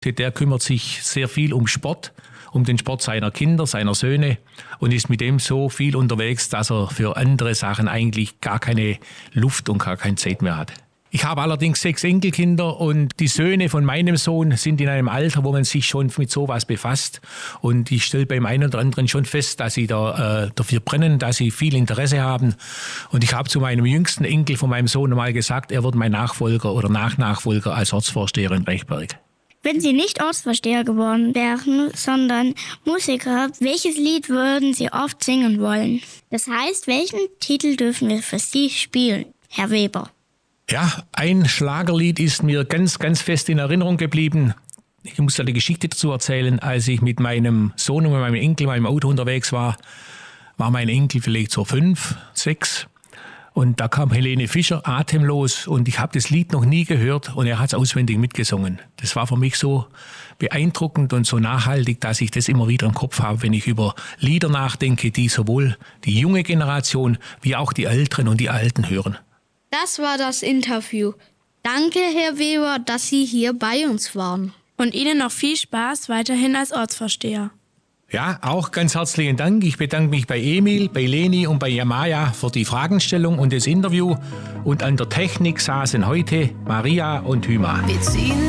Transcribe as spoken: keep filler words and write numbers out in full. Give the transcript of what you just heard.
Der kümmert sich sehr viel um Sport, um den Sport seiner Kinder, seiner Söhne und ist mit dem so viel unterwegs, dass er für andere Sachen eigentlich gar keine Luft und gar keine Zeit mehr hat. Ich habe allerdings sechs Enkelkinder und die Söhne von meinem Sohn sind in einem Alter, wo man sich schon mit sowas befasst. Und ich stelle beim einen oder anderen schon fest, dass sie da, äh, dafür brennen, dass sie viel Interesse haben. Und ich habe zu meinem jüngsten Enkel von meinem Sohn mal gesagt, er wird mein Nachfolger oder Nachnachfolger als Ortsvorsteher in Rechberg. Wenn Sie nicht Ortsvorsteher geworden wären, sondern Musiker, welches Lied würden Sie oft singen wollen? Das heißt, welchen Titel dürfen wir für Sie spielen, Herr Weber? Ja, ein Schlagerlied ist mir ganz, ganz fest in Erinnerung geblieben. Ich muss eine Geschichte dazu erzählen. Als ich mit meinem Sohn und meinem Enkel in meinem Auto unterwegs war, war mein Enkel vielleicht so fünf, sechs. Und da kam Helene Fischer, Atemlos. Und ich habe das Lied noch nie gehört und er hat es auswendig mitgesungen. Das war für mich so beeindruckend und so nachhaltig, dass ich das immer wieder im Kopf habe, wenn ich über Lieder nachdenke, die sowohl die junge Generation wie auch die Älteren und die Alten hören. Das war das Interview. Danke, Herr Weber, dass Sie hier bei uns waren. Und Ihnen noch viel Spaß weiterhin als Ortsvorsteher. Ja, auch ganz herzlichen Dank. Ich bedanke mich bei Emil, bei Leni und bei Yamaya für die Fragestellung und das Interview. Und an der Technik saßen heute Maria und Hüma. Wir ziehen